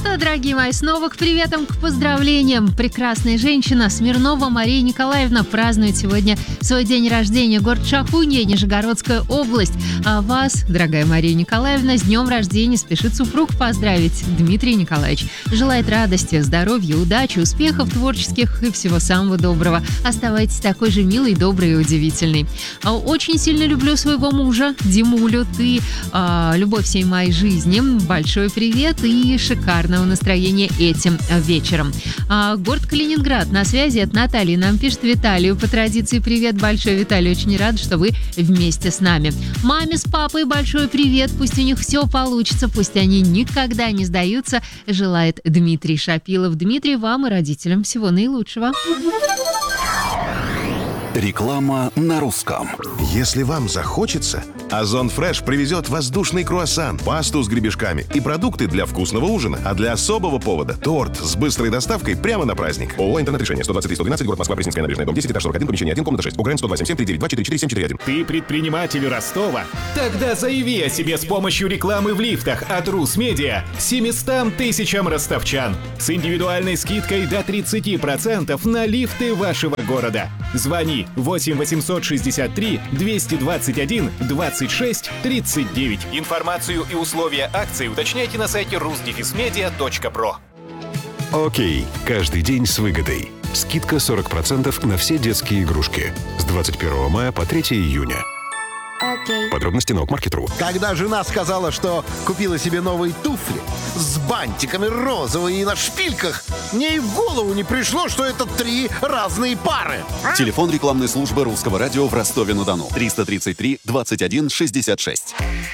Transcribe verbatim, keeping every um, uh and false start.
что, дорогие мои, снова к приветам, к поздравлениям. Прекрасная женщина Смирнова Мария Николаевна празднует сегодня свой день рождения. Город Шахунья, Нижегородская область. А вас, дорогая Мария Николаевна, с днем рождения спешит супруг поздравить Дмитрий Николаевич. Желает радости, здоровья, удачи, успехов творческих и всего самого доброго. Оставайтесь такой же милой, доброй и удивительной. Очень сильно люблю своего мужа, Димулю. Ты а, любовь всей моей жизни. Большой привет и шикарного настроения этим вечером. А, город Калининград на связи от Натальи. Нам пишет Виталию. По традиции привет большой, Виталий. Очень рад, что вы вместе с нами. Маме с папой большой привет. Пусть у них все получится. Пусть они никогда не сдаются. Желает Дмитрий Шапилов. Дмитрий, вам и родителям всего наилучшего. Реклама на русском. Если вам захочется, Озон Фреш привезет воздушный круассан, пасту с гребешками и продукты для вкусного ужина. А для особого повода – торт с быстрой доставкой прямо на праздник. ООО «Интернет-решение». сто двадцать три сто двенадцать, город Москва, Пресненская набережная, дом десять, этаж сорок один, помещение один, комната шесть. УГРН сто два семь семь три девять два четыре четыре семь четыре один. Ты предприниматель Ростова? Тогда заяви о себе с помощью рекламы в лифтах от Русмедиа семьстам тысячам ростовчан. С индивидуальной скидкой до тридцать процентов на лифты вашего города. Звони восемь восемьсот шестьдесят три двести двадцать один двадцать шесть тридцать девять. Информацию и условия акции уточняйте на сайте рус дефис медиа точка про. Окей, каждый день с выгодой. Скидка сорок процентов на все детские игрушки. С двадцать первого мая по третьего июня. Okay. Подробности на окмаркет точка ру. Когда жена сказала, что купила себе новые туфли с бантиками розовые и на шпильках, мне и в голову не пришло, что это три разные пары. Телефон рекламной службы Русского радио в Ростове-на-Дону. триста тридцать три двадцать один шестьдесят шесть.